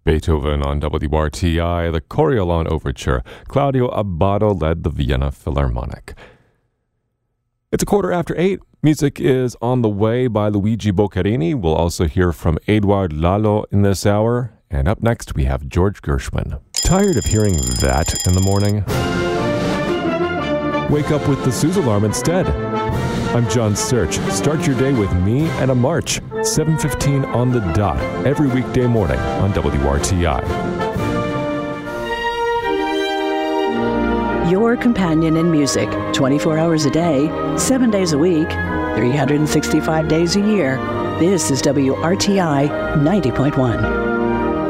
Beethoven on WRTI, the Coriolan Overture. Claudio Abbado led the Vienna Philharmonic. It's 8:15. Music is on the way by Luigi Boccherini. We'll also hear from Edouard Lalo in this hour. And up next, we have George Gershwin. Tired of hearing that in the morning? Wake up with the Suze alarm instead. I'm John Search. Start your day with me and a march. 7:15 on the dot, every weekday morning on WRTI. Your companion in music, 24 hours a day, 7 days a week, 365 days a year. This is WRTI 90.1.